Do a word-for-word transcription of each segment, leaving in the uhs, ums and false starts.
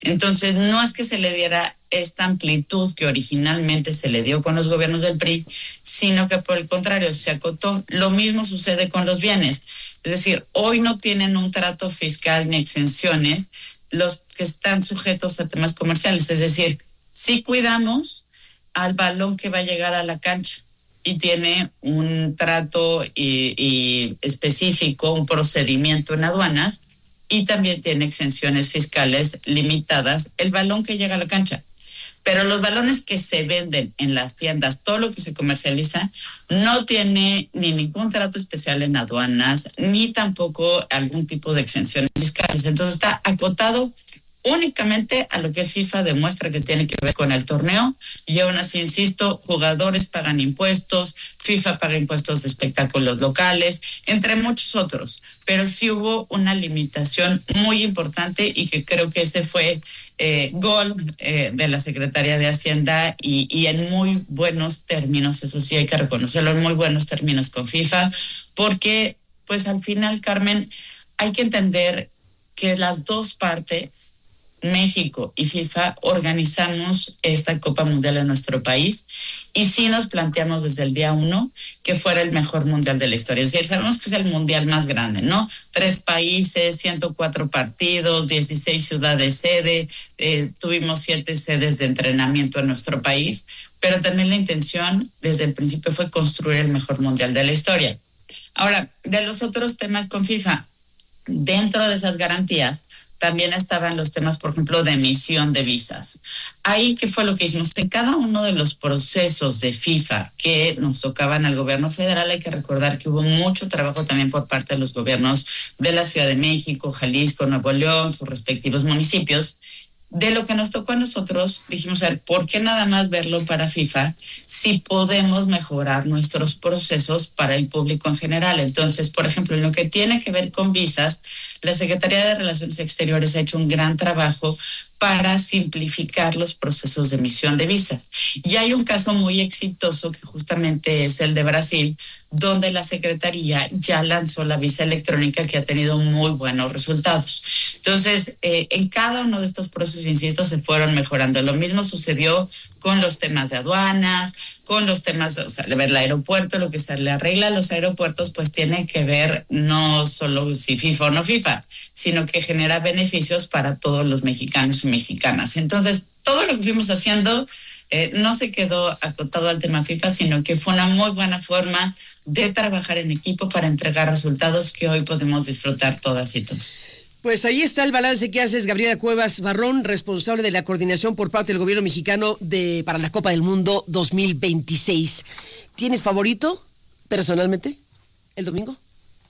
Entonces, no es que se le diera esta amplitud que originalmente se le dio con los gobiernos del P R I, sino que por el contrario se acotó. Lo mismo sucede con los bienes. Es decir, hoy no tienen un trato fiscal ni exenciones los que están sujetos a temas comerciales. Es decir, sí cuidamos al balón que va a llegar a la cancha y tiene un trato y, y específico, un procedimiento en aduanas, y también tiene exenciones fiscales limitadas el balón que llega a la cancha. Pero los balones que se venden en las tiendas, todo lo que se comercializa, no tiene ni ningún trato especial en aduanas, ni tampoco algún tipo de exenciones fiscales. Entonces está acotado únicamente a lo que FIFA demuestra que tiene que ver con el torneo, y aún así, insisto, jugadores pagan impuestos, FIFA paga impuestos de espectáculos locales, entre muchos otros, pero sí hubo una limitación muy importante y que creo que ese fue eh, gol eh, de la Secretaría de Hacienda y, y en muy buenos términos, eso sí hay que reconocerlo, en muy buenos términos con FIFA, porque pues al final, Carmen, hay que entender que las dos partes, México y FIFA, organizamos esta Copa Mundial en nuestro país y sí nos planteamos desde el día uno que fuera el mejor mundial de la historia. Es decir, sabemos que es el mundial más grande, ¿no? Tres países, ciento cuatro partidos, dieciséis ciudades sede, eh, tuvimos siete sedes de entrenamiento en nuestro país, pero también la intención desde el principio fue construir el mejor mundial de la historia. Ahora, de los otros temas con FIFA, dentro de esas garantías, también estaban los temas, por ejemplo, de emisión de visas. Ahí, ¿qué fue lo que hicimos? En cada uno de los procesos de FIFA que nos tocaban al gobierno federal, hay que recordar que hubo mucho trabajo también por parte de los gobiernos de la Ciudad de México, Jalisco, Nuevo León, sus respectivos municipios. De lo que nos tocó a nosotros, dijimos, a ver, ¿por qué nada más verlo para FIFA si podemos mejorar nuestros procesos para el público en general? Entonces, por ejemplo, en lo que tiene que ver con visas, la Secretaría de Relaciones Exteriores ha hecho un gran trabajo para simplificar los procesos de emisión de visas. Y hay un caso muy exitoso que justamente es el de Brasil, donde la Secretaría ya lanzó la visa electrónica que ha tenido muy buenos resultados. Entonces, eh, en cada uno de estos procesos, insisto, se fueron mejorando. Lo mismo sucedió con los temas de aduanas, con los temas, o sea, de ver el aeropuerto, lo que se le arregla a los aeropuertos, pues tiene que ver no solo si FIFA o no FIFA, sino que genera beneficios para todos los mexicanos y mexicanas. Entonces, todo lo que fuimos haciendo eh, no se quedó acotado al tema FIFA, sino que fue una muy buena forma de trabajar en equipo para entregar resultados que hoy podemos disfrutar todas y todos. Pues ahí está el balance que haces, Gabriela Cuevas Barrón, responsable de la coordinación por parte del gobierno mexicano de para la Copa del Mundo dos mil veintiséis. ¿Tienes favorito, personalmente, el domingo?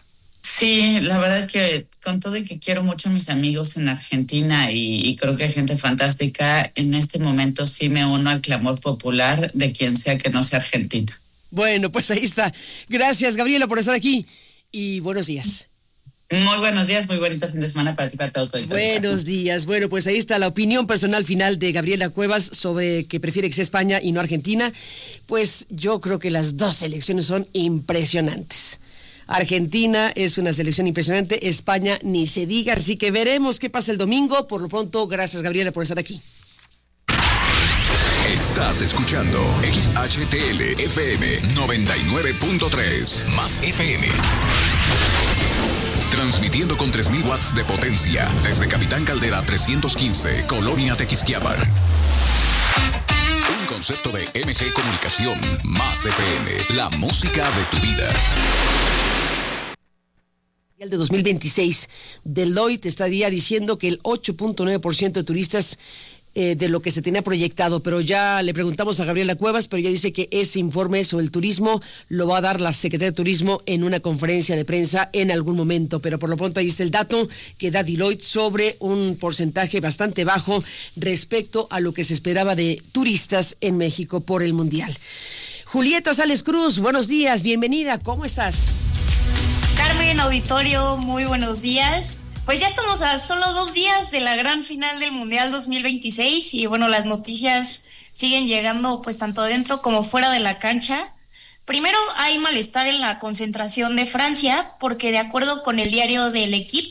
Sí, la verdad es que con todo y que quiero mucho a mis amigos en Argentina y, y creo que hay gente fantástica, en este momento sí me uno al clamor popular de quien sea que no sea Argentina. Bueno, pues ahí está. Gracias, Gabriela, por estar aquí y buenos días. Muy buenos días, muy bonito fin de semana para ti, para todo. todo Buenos días. Bueno, pues ahí está la opinión personal final de Gabriela Cuevas sobre que prefiere que sea España y no Argentina. Pues yo creo que las dos selecciones son impresionantes. Argentina es una selección impresionante, España ni se diga, así que veremos qué pasa el domingo. Por lo pronto, gracias, Gabriela, por estar aquí. Estás escuchando X H T L F M noventa y nueve punto tres, más F M. Transmitiendo con tres mil watts de potencia desde Capitán Caldera trescientos quince, Colonia Tequisquiapan. Un concepto de M G Comunicación, más F M, la música de tu vida. El de dos mil veintiséis, Deloitte estaría diciendo que el ocho punto nueve por ciento de turistas eh, de lo que se tenía proyectado, pero ya le preguntamos a Gabriela Cuevas, pero ella dice que ese informe sobre el turismo lo va a dar la Secretaría de Turismo en una conferencia de prensa en algún momento, pero por lo pronto ahí está el dato que da Deloitte sobre un porcentaje bastante bajo respecto a lo que se esperaba de turistas en México por el Mundial. Julieta Sales Cruz, buenos días, bienvenida, ¿cómo estás? Carmen, auditorio, muy buenos días. Pues ya estamos a solo dos días de la gran final del Mundial dos mil veintiséis y bueno, las noticias siguen llegando pues tanto dentro como fuera de la cancha. Primero hay malestar en la concentración de Francia porque de acuerdo con el diario de L'Équipe,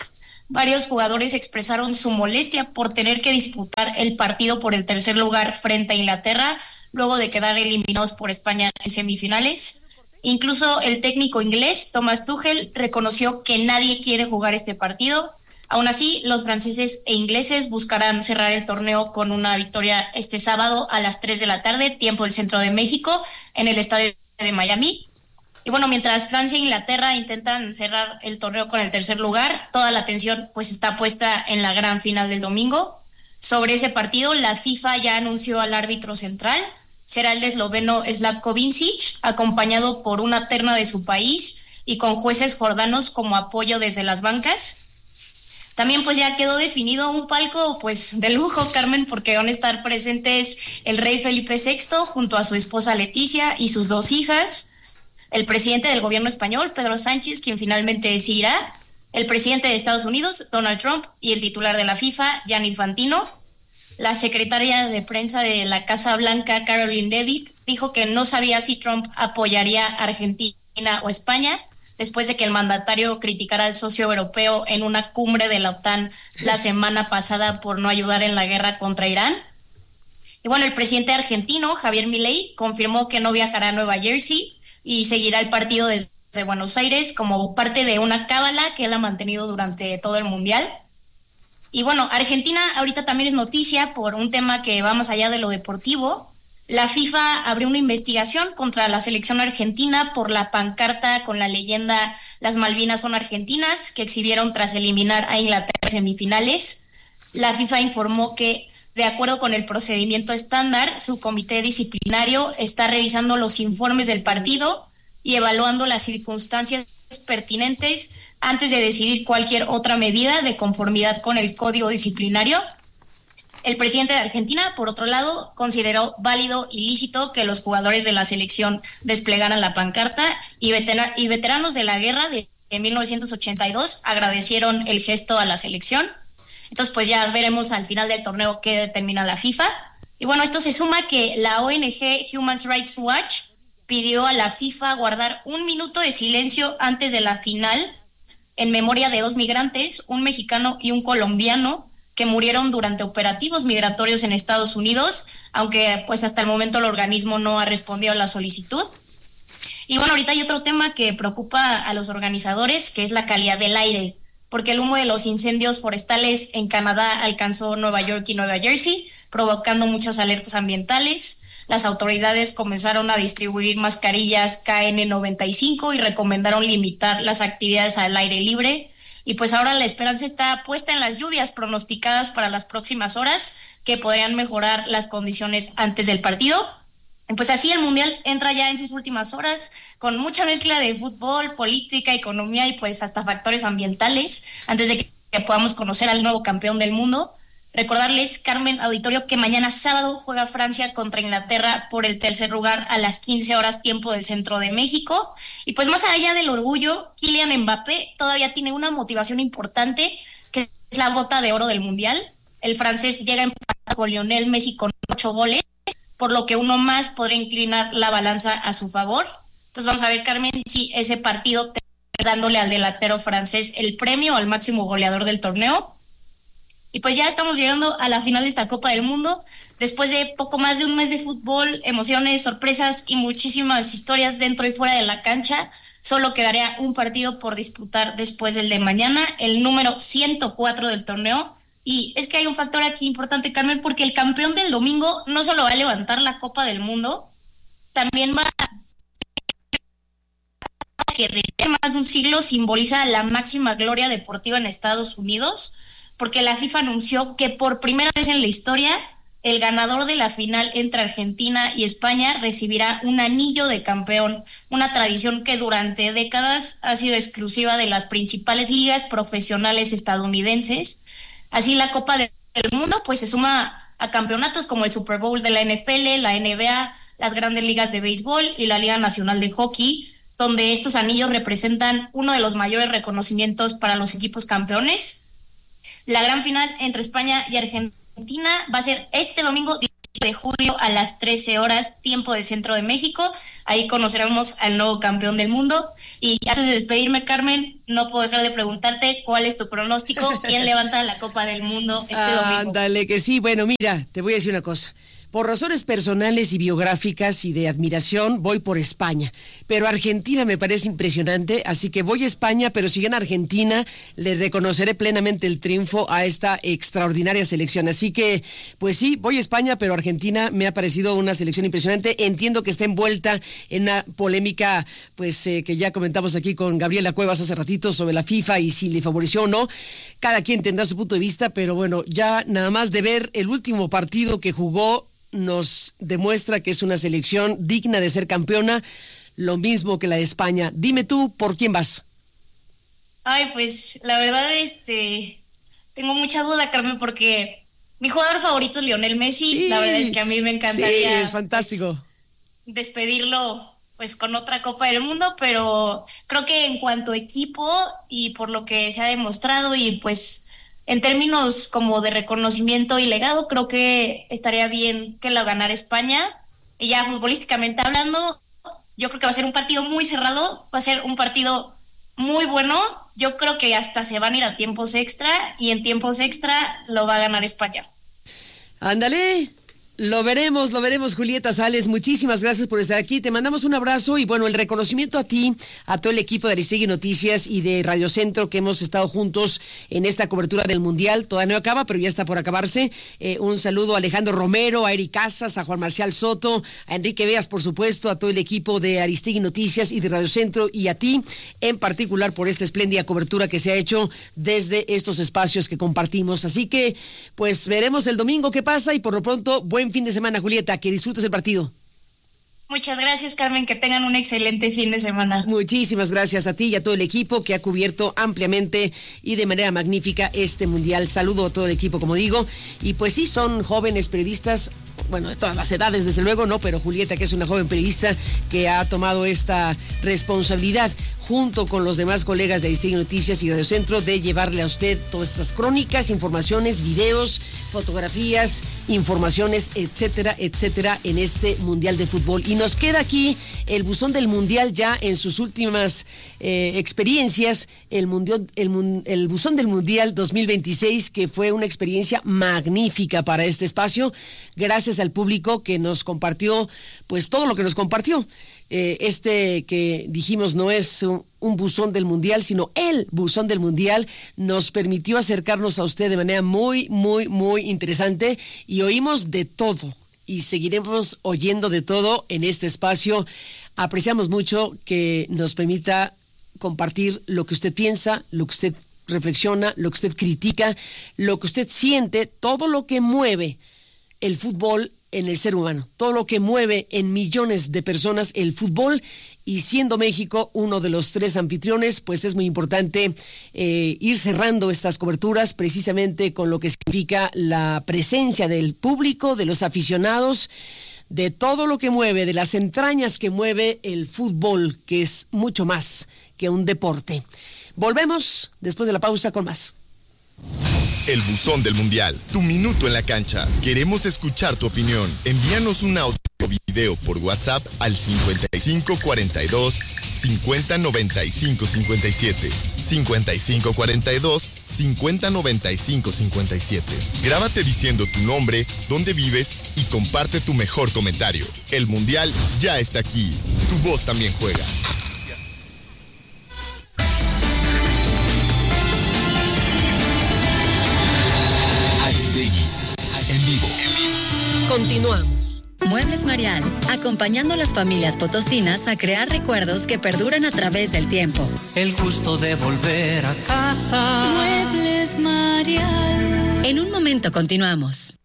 varios jugadores expresaron su molestia por tener que disputar el partido por el tercer lugar frente a Inglaterra, luego de quedar eliminados por España en semifinales. Incluso el técnico inglés, Thomas Tuchel, reconoció que nadie quiere jugar este partido. Aún así, los franceses e ingleses buscarán cerrar el torneo con una victoria este sábado a las tres de la tarde, tiempo del centro de México, en el estadio de Miami. Y bueno, mientras Francia e Inglaterra intentan cerrar el torneo con el tercer lugar, toda la atención pues está puesta en la gran final del domingo. Sobre ese partido, la FIFA ya anunció al árbitro central. Será el esloveno Slavko Vincic, acompañado por una terna de su país y con jueces jordanos como apoyo desde las bancas. También pues ya quedó definido un palco pues de lujo, Carmen, porque van a estar presentes el rey Felipe sexto junto a su esposa Leticia y sus dos hijas, el presidente del gobierno español, Pedro Sánchez, quien finalmente sí irá, el presidente de Estados Unidos, Donald Trump, y el titular de la FIFA, Gianni Infantino. La secretaria de prensa de la Casa Blanca, Caroline Leavitt, dijo que no sabía si Trump apoyaría a Argentina o España, después de que el mandatario criticara al socio europeo en una cumbre de la OTAN la semana pasada por no ayudar en la guerra contra Irán. Y bueno, el presidente argentino, Javier Milei, confirmó que no viajará a Nueva Jersey y seguirá el partido desde Buenos Aires como parte de una cábala que él ha mantenido durante todo el Mundial. Y bueno, Argentina ahorita también es noticia por un tema que va más allá de lo deportivo. La FIFA abrió una investigación contra la selección argentina por la pancarta con la leyenda "Las Malvinas son argentinas", que exhibieron tras eliminar a Inglaterra en semifinales. La FIFA informó que, de acuerdo con el procedimiento estándar, su comité disciplinario está revisando los informes del partido y evaluando las circunstancias pertinentes antes de decidir cualquier otra medida de conformidad con el código disciplinario. El presidente de Argentina, por otro lado, consideró válido y lícito que los jugadores de la selección desplegaran la pancarta y, veteran- y veteranos de la guerra de, de mil novecientos ochenta y dos agradecieron el gesto a la selección. Entonces, pues ya veremos al final del torneo qué determina la FIFA. Y bueno, esto se suma que la O N G Human Rights Watch pidió a la FIFA guardar un minuto de silencio antes de la final en memoria de dos migrantes, un mexicano y un colombiano, que murieron durante operativos migratorios en Estados Unidos, aunque pues hasta el momento el organismo no ha respondido a la solicitud. Y bueno, ahorita hay otro tema que preocupa a los organizadores, que es la calidad del aire, porque el humo de los incendios forestales en Canadá alcanzó Nueva York y Nueva Jersey, provocando muchas alertas ambientales. Las autoridades comenzaron a distribuir mascarillas K N noventa y cinco y recomendaron limitar las actividades al aire libre. Y pues ahora la esperanza está puesta en las lluvias pronosticadas para las próximas horas, que podrían mejorar las condiciones antes del partido. Y pues así el Mundial entra ya en sus últimas horas, con mucha mezcla de fútbol, política, economía y pues hasta factores ambientales, antes de que podamos conocer al nuevo campeón del mundo. Recordarles, Carmen, auditorio, que mañana sábado juega Francia contra Inglaterra por el tercer lugar a las quince horas tiempo del centro de México. Y pues más allá del orgullo, Kylian Mbappé todavía tiene una motivación importante, que es la bota de oro del Mundial. El francés llega empatado con Lionel Messi con ocho goles, por lo que uno más podría inclinar la balanza a su favor. Entonces vamos a ver, Carmen, si ese partido termina dándole al delantero francés el premio al máximo goleador del torneo. Y pues ya estamos llegando a la final de esta Copa del Mundo. Después de poco más de un mes de fútbol, emociones, sorpresas y muchísimas historias dentro y fuera de la cancha, solo quedaría un partido por disputar después del de mañana, el número ciento cuatro del torneo. Y es que hay un factor aquí importante, Carmen, porque el campeón del domingo no solo va a levantar la Copa del Mundo, también va a... que desde más de un siglo simboliza la máxima gloria deportiva en Estados Unidos, porque la FIFA anunció que por primera vez en la historia el ganador de la final entre Argentina y España recibirá un anillo de campeón, una tradición que durante décadas ha sido exclusiva de las principales ligas profesionales estadounidenses. Así la Copa del Mundo pues se suma a campeonatos como el Super Bowl de la N F L, la N B A, las grandes ligas de béisbol y la Liga Nacional de Hockey, donde estos anillos representan uno de los mayores reconocimientos para los equipos campeones. La gran final entre España y Argentina va a ser este domingo diecisiete de julio a las trece horas, tiempo del centro de México. Ahí conoceremos al nuevo campeón del mundo. Y antes de despedirme, Carmen, no puedo dejar de preguntarte cuál es tu pronóstico, quién levanta la Copa del Mundo este domingo. Ándale, que sí. Bueno, mira, te voy a decir una cosa. Por razones personales y biográficas y de admiración, voy por España. Pero Argentina me parece impresionante, así que voy a España, pero si gana Argentina, le reconoceré plenamente el triunfo a esta extraordinaria selección. Así que, pues sí, voy a España, pero Argentina me ha parecido una selección impresionante. Entiendo que está envuelta en una polémica, pues, eh, que ya comentamos aquí con Gabriela Cuevas hace ratito sobre la FIFA y si le favoreció o no. Cada quien tendrá su punto de vista, pero bueno, ya nada más de ver el último partido que jugó, nos demuestra que es una selección digna de ser campeona, lo mismo que la de España. Dime tú, ¿por quién vas? Ay, pues la verdad, este, tengo mucha duda, Carmen, porque mi jugador favorito es Lionel Messi. Sí, la verdad es que a mí me encantaría. Sí, es fantástico. Pues, despedirlo, pues, con otra Copa del Mundo, pero creo que en cuanto a equipo y por lo que se ha demostrado y pues en términos como de reconocimiento y legado, creo que estaría bien que lo ganara España. Y ya futbolísticamente hablando, yo creo que va a ser un partido muy cerrado, va a ser un partido muy bueno. Yo creo que hasta se van a ir a tiempos extra y en tiempos extra lo va a ganar España. Ándale. Lo veremos, lo veremos, Julieta Sales. Muchísimas gracias por estar aquí. Te mandamos un abrazo y bueno, el reconocimiento a ti, a todo el equipo de Aristegui Noticias y de Radio Centro que hemos estado juntos en esta cobertura del Mundial. Todavía no acaba, pero ya está por acabarse. Eh, un saludo a Alejandro Romero, a Eric Casas, a Juan Marcial Soto, a Enrique Veas, por supuesto, a todo el equipo de Aristegui Noticias y de Radio Centro y a ti en particular por esta espléndida cobertura que se ha hecho desde estos espacios que compartimos. Así que, pues veremos el domingo qué pasa y por lo pronto, buen fin de semana, Julieta, que disfrutes el partido. Muchas gracias, Carmen, que tengan un excelente fin de semana. Muchísimas gracias a ti y a todo el equipo que ha cubierto ampliamente y de manera magnífica este Mundial. Saludo a todo el equipo, como digo, y pues sí, son jóvenes periodistas, bueno, de todas las edades, desde luego, ¿no? Pero Julieta, que es una joven periodista que ha tomado esta responsabilidad junto con los demás colegas de Aristegui Noticias y Radio Centro de llevarle a usted todas estas crónicas, informaciones, videos, fotografías, informaciones, etcétera, etcétera, en este Mundial de Fútbol. Y nos queda aquí el buzón del Mundial ya en sus últimas eh, experiencias, el, mundial, el, el buzón del Mundial dos mil veintiséis, que fue una experiencia magnífica para este espacio, gracias al público que nos compartió, pues todo lo que nos compartió. Eh, este que dijimos no es un, un buzón del Mundial, sino el buzón del Mundial, nos permitió acercarnos a usted de manera muy, muy, muy interesante y oímos de todo y seguiremos oyendo de todo en este espacio. Apreciamos mucho que nos permita compartir lo que usted piensa, lo que usted reflexiona, lo que usted critica, lo que usted siente, todo lo que mueve el fútbol en el ser humano, todo lo que mueve en millones de personas el fútbol, y siendo México uno de los tres anfitriones, pues es muy importante eh, ir cerrando estas coberturas precisamente con lo que significa la presencia del público, de los aficionados, de todo lo que mueve, de las entrañas que mueve el fútbol, que es mucho más que un deporte. Volvemos después de la pausa con más. El buzón del Mundial, tu minuto en la cancha. Queremos escuchar tu opinión. Envíanos un audio o video por WhatsApp al cincuenta y cinco cuarenta y dos cincuenta noventa y cinco cincuenta y siete. cincuenta y cinco cuarenta y dos cincuenta noventa y cinco cincuenta y siete. Grábate diciendo tu nombre, dónde vives y comparte tu mejor comentario. El Mundial ya está aquí. Tu voz también juega. En vivo. Continuamos. Muebles Marial, acompañando a las familias potosinas a crear recuerdos que perduran a través del tiempo. El gusto de volver a casa. Muebles Marial. En un momento continuamos.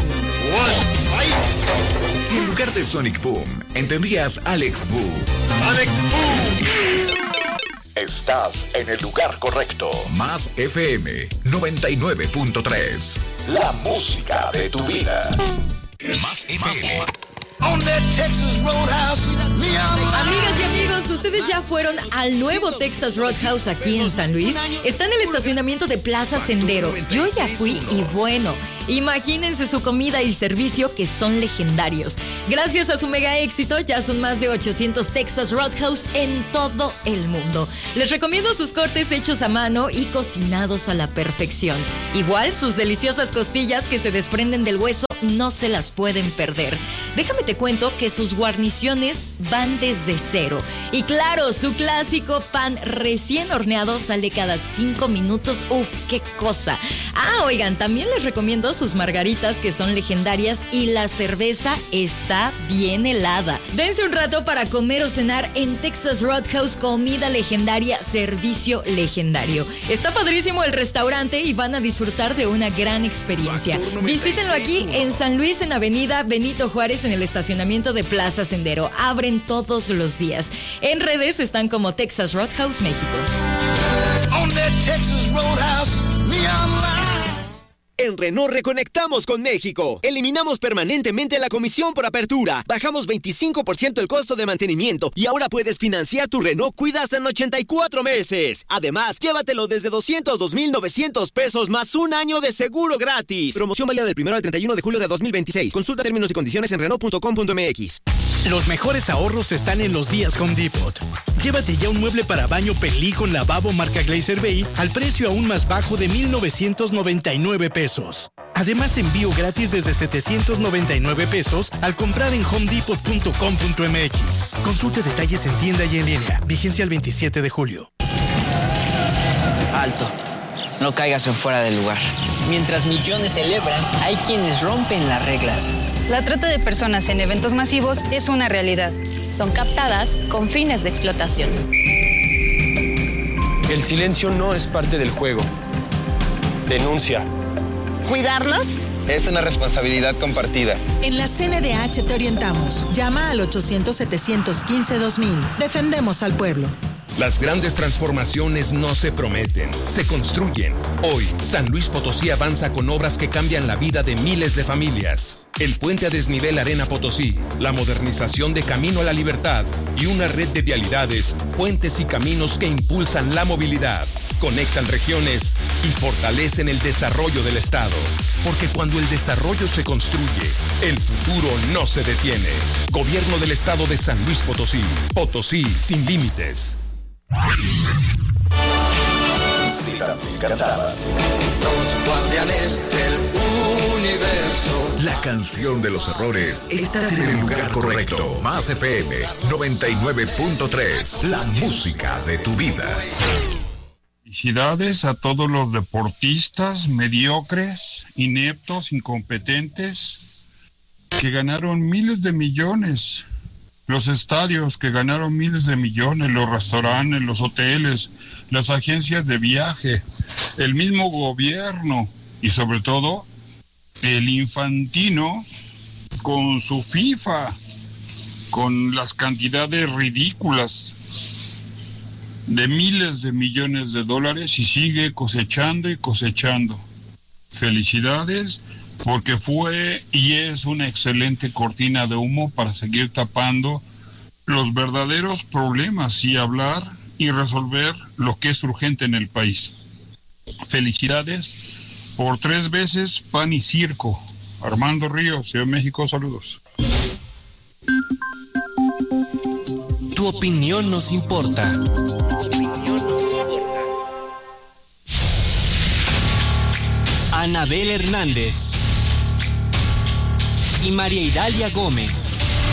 Si en lugar de Sonic Boom entendías Alex Boo. Alex Boo. Estás en el lugar correcto. Más F M noventa y nueve punto tres. La música de tu vida. Más F M. Amigas y amigos, ¿ustedes ya fueron al nuevo Texas Roadhouse aquí en San Luis? Está en el estacionamiento de Plaza Sendero. Yo ya fui y bueno, imagínense su comida y servicio que son legendarios. Gracias a su mega éxito, ya son más de ochocientos Texas Roadhouse en todo el mundo. Les recomiendo sus cortes hechos a mano y cocinados a la perfección. Igual sus deliciosas costillas que se desprenden del hueso no se las pueden perder. Déjame te cuento que sus guarniciones van desde cero. Y claro, su clásico pan recién horneado sale cada cinco minutos. Uf, qué cosa. Ah, oigan, también les recomiendo sus margaritas que son legendarias y la cerveza está bien helada. Dense un rato para comer o cenar en Texas Roadhouse, comida legendaria, servicio legendario. Está padrísimo el restaurante y van a disfrutar de una gran experiencia. Visítenlo aquí en San Luis, en Avenida Benito Juárez, en el estacionamiento de Plaza Sendero. Abren todos los días. En redes están como Texas Roadhouse México. En Renault reconectamos con México. Eliminamos permanentemente la comisión por apertura. Bajamos veinticinco por ciento el costo de mantenimiento y ahora puedes financiar tu Renault Cuida hasta en ochenta y cuatro meses. Además, llévatelo desde doscientos dos mil novecientos pesos más un año de seguro gratis. Promoción válida del primero al treinta y uno de julio de dos mil veintiséis. Consulta términos y condiciones en Renault punto com punto m x. Los mejores ahorros están en los días Home Depot. Llévate ya un mueble para baño Pelí con lavabo marca Glazer Bay al precio aún más bajo de mil novecientos noventa y nueve pesos. Además, envío gratis desde setecientos noventa y nueve pesos al comprar en home depot punto com punto m x. Consulte detalles en tienda y en línea. Vigencia el veintisiete de julio. Alto. No caigas en fuera del lugar. Mientras millones celebran, hay quienes rompen las reglas. La trata de personas en eventos masivos es una realidad. Son captadas con fines de explotación. El silencio no es parte del juego. Denuncia. ¿Cuidarlos? Es una responsabilidad compartida. En la C N D H te orientamos. Llama al ochocientos, setecientos quince, dos mil. Defendemos al pueblo. Las grandes transformaciones no se prometen, se construyen. Hoy, San Luis Potosí avanza con obras que cambian la vida de miles de familias. El puente a desnivel Arena Potosí, la modernización de Camino a la Libertad y una red de vialidades, puentes y caminos que impulsan la movilidad, conectan regiones y fortalecen el desarrollo del Estado. Porque cuando el desarrollo se construye, el futuro no se detiene. Gobierno del Estado de San Luis Potosí. Potosí sin límites. Citadel cantadas. Los guardianes del universo. La canción de los errores. Estás en el lugar correcto. Más F M noventa y nueve punto tres. La música de tu vida. Felicidades a todos los deportistas mediocres, ineptos, incompetentes, que ganaron miles de millones. Los estadios que ganaron miles de millones, los restaurantes, los hoteles, las agencias de viaje, el mismo gobierno y sobre todo el Infantino con su FIFA, con las cantidades ridículas de miles de millones de dólares y sigue cosechando y cosechando. Felicidades, porque fue y es una excelente cortina de humo para seguir tapando los verdaderos problemas y hablar y resolver lo que es urgente en el país. Felicidades por tres veces pan y circo. Armando Ríos, Ciudad de México, saludos. Tu opinión nos importa. Anabel Hernández y María Idalia Gómez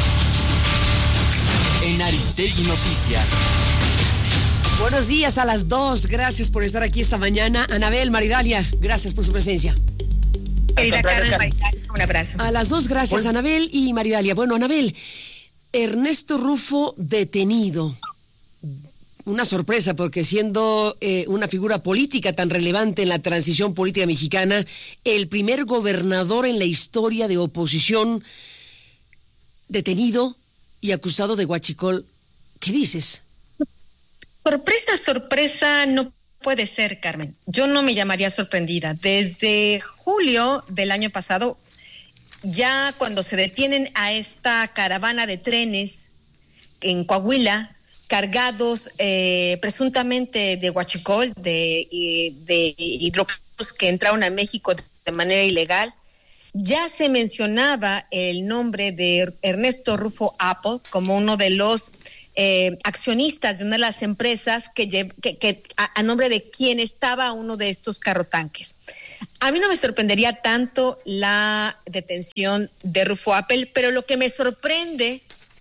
en Aristegui Noticias. Buenos días a las dos. Gracias por estar aquí esta mañana. Anabel, Maridalia, gracias por su presencia. Querida Carmen, Maridalia, un abrazo. A las dos, gracias, bueno. Anabel y Maridalia. Bueno, Anabel, Ernesto Rufo detenido. Una sorpresa, porque siendo eh, una figura política tan relevante en la transición política mexicana, el primer gobernador en la historia de oposición detenido y acusado de huachicol. ¿Qué dices? Sorpresa, sorpresa no puede ser, Carmen. Yo no me llamaría sorprendida. Desde julio del año pasado, ya cuando se detienen a esta caravana de trenes en Coahuila, cargados eh, presuntamente de huachicol, de, de hidrocarburos que entraron a México de manera ilegal, ya se mencionaba el nombre de Ernesto Rufo Apple como uno de los eh, accionistas de una de las empresas que, que, que a, a nombre de quien estaba uno de estos carrotanques. A mí no me sorprendería tanto la detención de Rufo Apple, pero lo que me sorprende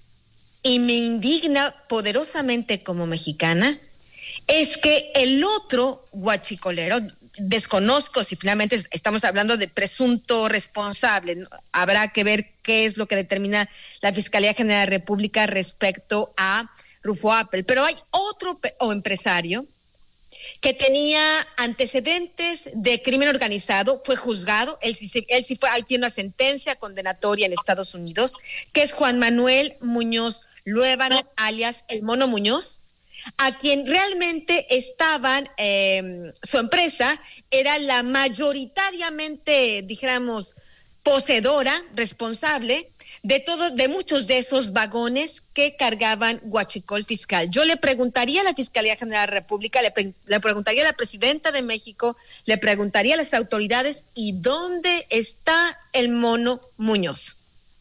y me indigna poderosamente como mexicana es que el otro huachicolero, desconozco si finalmente estamos hablando de presunto responsable, ¿no? Habrá que ver qué es lo que determina la Fiscalía General de la República respecto a Rufo Apple, pero hay otro o empresario que tenía antecedentes de crimen organizado, fue juzgado, él sí, él sí fue, ahí tiene una sentencia condenatoria en Estados Unidos, que es Juan Manuel Muñoz Luébano, alias El Mono Muñoz, a quien realmente estaban, eh, su empresa era la mayoritariamente, dijéramos, poseedora, responsable de todos, de muchos de esos vagones que cargaban huachicol fiscal. Yo le preguntaría a la Fiscalía General de la República, le, pre, le preguntaría a la Presidenta de México, le preguntaría a las autoridades, ¿y dónde está el Mono Muñoz?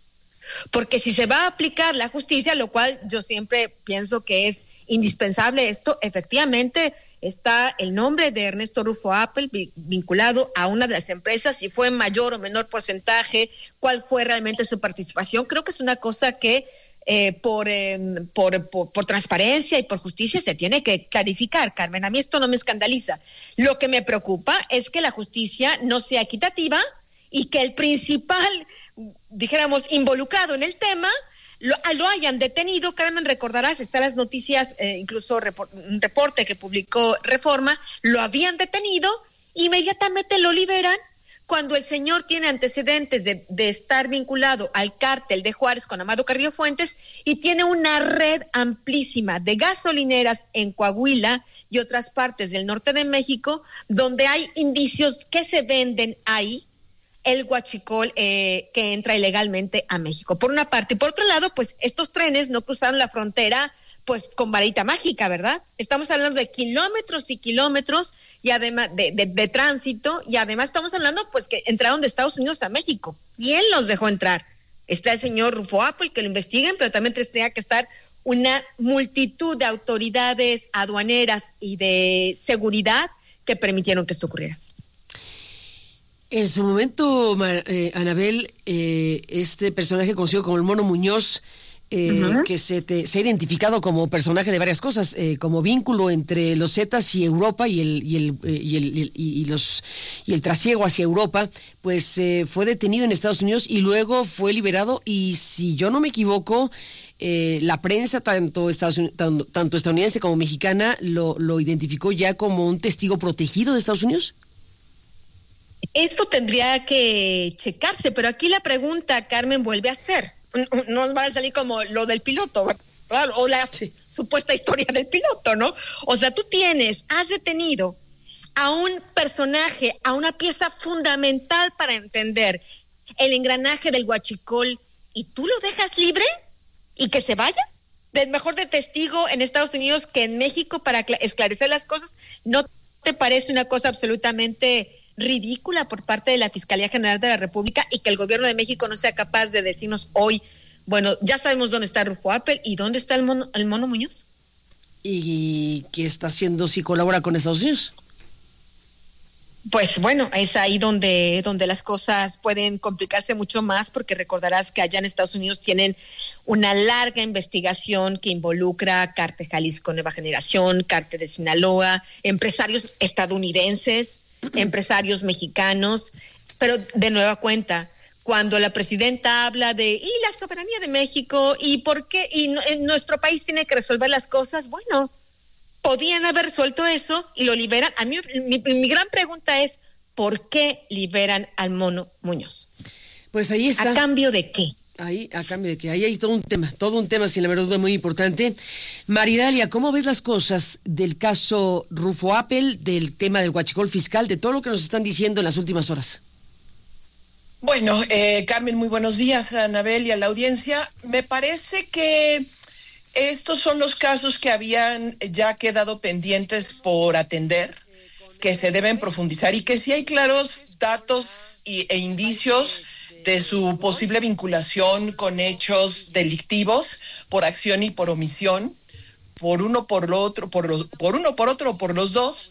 Porque si se va a aplicar la justicia, lo cual yo siempre pienso que es indispensable esto, efectivamente está el nombre de Ernesto Rufo Apple vinculado a una de las empresas, si fue en mayor o menor porcentaje, cuál fue realmente su participación. Creo que es una cosa que eh, por, eh, por, por, por transparencia y por justicia se tiene que clarificar, Carmen. A mí esto no me escandaliza. Lo que me preocupa es que la justicia no sea equitativa y que el principal, dijéramos, involucrado en el tema Lo, lo hayan detenido. Carmen, recordarás, están las noticias, eh, incluso repor, un reporte que publicó Reforma, lo habían detenido, inmediatamente lo liberan cuando el señor tiene antecedentes de, de estar vinculado al cártel de Juárez con Amado Carrillo Fuentes y tiene una red amplísima de gasolineras en Coahuila y otras partes del norte de México, donde hay indicios que se venden ahí el huachicol eh, que entra ilegalmente a México, por una parte. Y por otro lado, pues estos trenes no cruzaron la frontera pues con varita mágica, ¿verdad? Estamos hablando de kilómetros y kilómetros y además de, de, de tránsito, y además estamos hablando pues que entraron de Estados Unidos a México. ¿Quién los dejó entrar? Está el señor Rufo Apple, que lo investiguen, pero también tendría que estar una multitud de autoridades aduaneras y de seguridad que permitieron que esto ocurriera. En su momento, eh, Anabel, eh, este personaje conocido como el Mono Muñoz, eh, uh-huh. que se, te, se ha identificado como personaje de varias cosas, eh, como vínculo entre los Zetas y Europa y el y el, eh, y, el, y, y los y el trasiego hacia Europa, pues eh, fue detenido en Estados Unidos y luego fue liberado. Y si yo no me equivoco, eh, la prensa tanto, Estados, tanto, tanto estadounidense como mexicana lo, lo identificó ya como un testigo protegido de Estados Unidos. Esto tendría que checarse, pero aquí la pregunta, Carmen, vuelve a ser, no nos va a salir como lo del piloto, ¿verdad? O la sí. supuesta historia del piloto, ¿no? O sea, tú tienes, has detenido a un personaje, a una pieza fundamental para entender el engranaje del huachicol, y tú lo dejas libre y que se vaya, de, mejor de testigo en Estados Unidos que en México para esclarecer las cosas. ¿No te parece una cosa absolutamente ridícula por parte de la Fiscalía General de la República y que el gobierno de México no sea capaz de decirnos hoy, bueno, ya sabemos dónde está Rufo Apple y dónde está el mono, el mono Muñoz? ¿Y qué está haciendo si colabora con Estados Unidos? Pues bueno, es ahí donde, donde las cosas pueden complicarse mucho más, porque recordarás que allá en Estados Unidos tienen una larga investigación que involucra Cártel Jalisco Nueva Generación, Cártel de Sinaloa, empresarios estadounidenses, empresarios mexicanos, pero de nueva cuenta, cuando la presidenta habla de y la soberanía de México y por qué y no, en nuestro país tiene que resolver las cosas, bueno, podían haber resuelto eso y lo liberan. A mí mi, mi gran pregunta es ¿por qué liberan al Mono Muñoz? Pues ahí está. ¿A cambio de qué? Ahí, a cambio de que ahí hay todo un tema, todo un tema, sin la verdad, muy importante. Maridalia, ¿cómo ves las cosas del caso Rufo Apple, del tema del huachicol fiscal, de todo lo que nos están diciendo en las últimas horas? Bueno, eh, Carmen, muy buenos días, a Anabel y a la audiencia. Me parece que estos son los casos que habían ya quedado pendientes por atender, que se deben profundizar y que sí hay claros datos y, e indicios de su posible vinculación con hechos delictivos por acción y por omisión, por uno por lo otro, por los, por uno por otro, por los dos.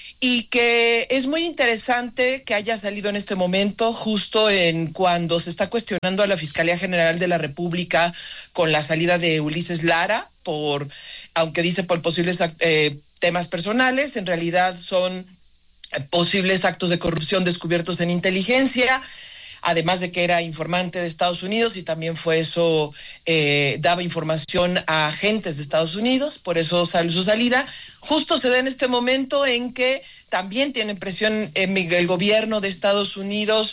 Y que es muy interesante que haya salido en este momento, justo en cuando se está cuestionando a la Fiscalía General de la República con la salida de Ulises Lara, por, aunque dice por posibles eh, temas personales, en realidad son posibles actos de corrupción descubiertos en inteligencia, además de que era informante de Estados Unidos y también fue eso, eh, daba información a agentes de Estados Unidos, por eso salió su salida. Justo se da en este momento en que también tiene presión en el gobierno de Estados Unidos,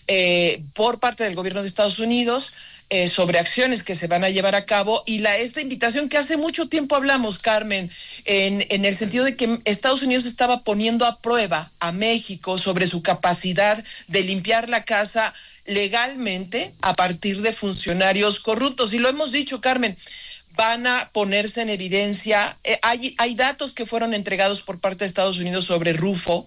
eh, por parte del gobierno de Estados Unidos, eh, sobre acciones que se van a llevar a cabo y la esta invitación que hace mucho tiempo hablamos, Carmen, en, en el sentido de que Estados Unidos estaba poniendo a prueba a México sobre su capacidad de limpiar la casa legalmente a partir de funcionarios corruptos. Y lo hemos dicho, Carmen, van a ponerse en evidencia, eh, hay, hay datos que fueron entregados por parte de Estados Unidos sobre Rufo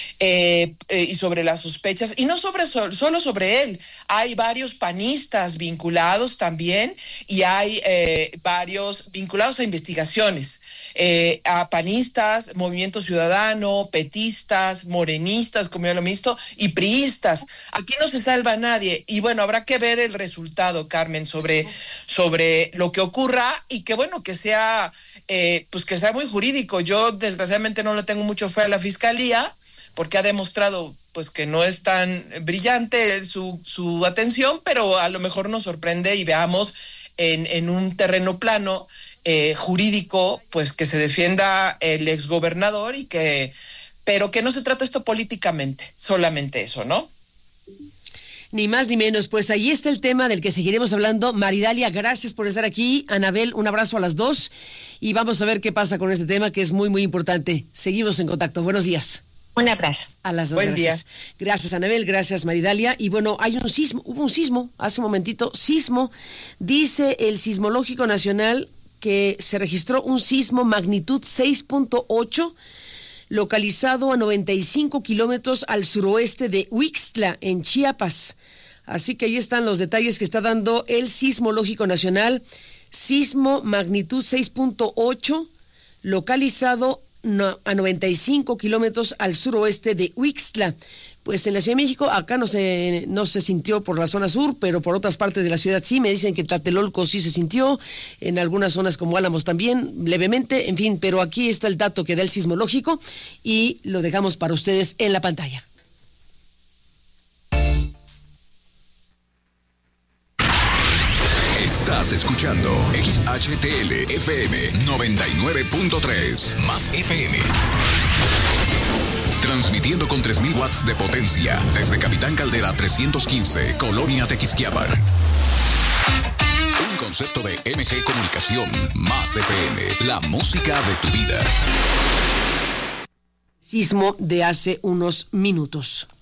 eh, eh, y sobre las sospechas, y no sobre solo sobre él, hay varios panistas vinculados también y hay eh, varios vinculados a investigaciones. Eh, a panistas, Movimiento Ciudadano, petistas, morenistas, como ya lo he visto, y priistas. Aquí no se salva a nadie. Y bueno, habrá que ver el resultado, Carmen, sobre, sobre lo que ocurra y que bueno, que sea, eh, pues que sea muy jurídico. Yo desgraciadamente no le tengo mucho fe a la Fiscalía, porque ha demostrado pues que no es tan brillante su, su atención, pero a lo mejor nos sorprende y veamos en, en un terreno plano Eh, jurídico, pues que se defienda el exgobernador y que, pero que no se trata esto políticamente, solamente eso, ¿no? Ni más ni menos, pues ahí está el tema del que seguiremos hablando. Maridalia, gracias por estar aquí. Anabel, un abrazo a las dos y vamos a ver qué pasa con este tema que es muy, muy importante. Seguimos en contacto. Buenos días. Un abrazo. A las dos. Buen gracias. día. Gracias, Anabel. Gracias, Maridalia. Y bueno, hay un sismo, hubo un sismo, hace un momentito, sismo, dice el Sismológico Nacional que se registró un sismo magnitud seis punto ocho localizado a noventa y cinco kilómetros al suroeste de Huixtla, en Chiapas. Así que ahí están los detalles que está dando el Sismológico Nacional. Sismo magnitud seis punto ocho localizado a noventa y cinco kilómetros al suroeste de Huixtla. Pues en la Ciudad de México, acá no se, no se sintió por la zona sur, pero por otras partes de la ciudad sí. Me dicen que en Tlatelolco sí se sintió, en algunas zonas como Álamos también, levemente, en fin, pero aquí está el dato que da el Sismológico y lo dejamos para ustedes en la pantalla. Estás escuchando X H T L F M noventa y nueve punto tres, más F M. Transmitiendo con tres mil watts de potencia desde Capitán Caldera trescientos quince, Colonia Tequisquiabar. Un concepto de M G Comunicación, más F M, la música de tu vida. Sismo de hace unos minutos.